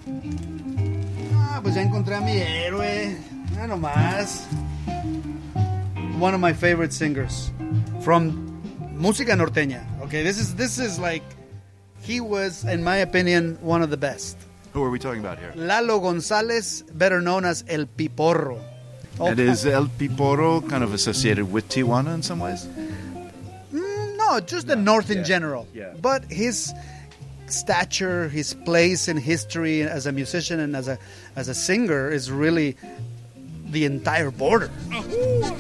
Pues ya encontré a mi héroe. Ya nomás. One of my favorite singers from música norteña. Okay, this is like, he was, in my opinion, one of the best. Who are we talking about here? Lalo Gonzalez, better known as El Piporro. And is El Piporro kind of associated with Tijuana in some ways? No, just the North in general. Yeah. But his stature, his place in history as a musician and as a singer is really the entire border.